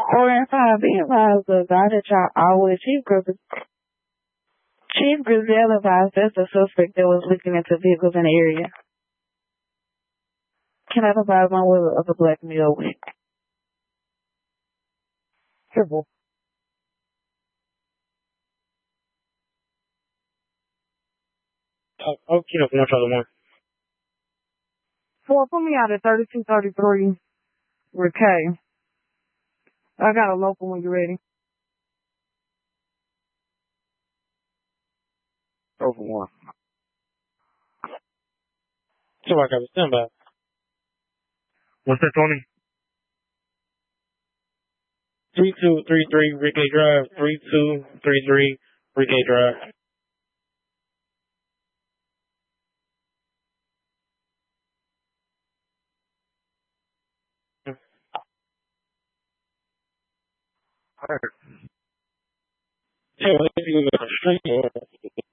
Or if I be advised the guy that y'all always Chief Grizel advised that's the suspect that was looking into vehicles in the area. Can I advise my will of the black male with? Careful. I'll keep up 1 Charlie 1. 4, put me out at 3233 with K. I got a local when you're ready. Over 1. So I got to stand by. What's that, Tony? 3233 Rickey Drive. 3233 Rickey Drive. Alright. Yeah, if you go to the street,